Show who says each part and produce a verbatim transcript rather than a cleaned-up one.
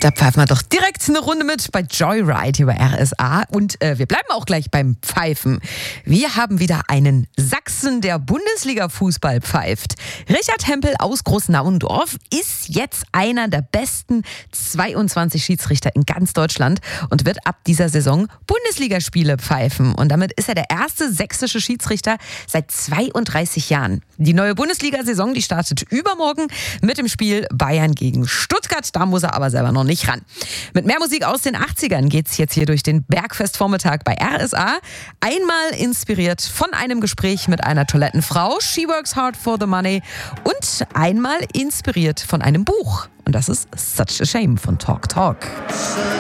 Speaker 1: Da pfeifen wir doch direkt eine Runde mit bei Joyride hier bei R S A. Und äh, wir bleiben auch gleich beim Pfeifen. Wir haben wieder einen Sachsen, der Bundesliga-Fußball pfeift. Richard Hempel aus Großnauendorf ist jetzt einer der besten zweiundzwanzig Schiedsrichter in ganz Deutschland und wird ab dieser Saison Bundesligaspiele pfeifen. Und damit ist er der erste sächsische Schiedsrichter seit zweiunddreißig Jahren. Die neue Bundesliga-Saison, die startet übermorgen mit dem Spiel Bayern gegen Stuttgart. Da muss er aber selber noch nicht ran. Mit mehr Musik aus den achtzigern geht's jetzt hier durch den Bergfestvormittag bei R S A. Einmal inspiriert von einem Gespräch mit einer Toilettenfrau, She Works Hard for the Money, und einmal inspiriert von einem Buch. Und das ist Such a Shame von Talk Talk.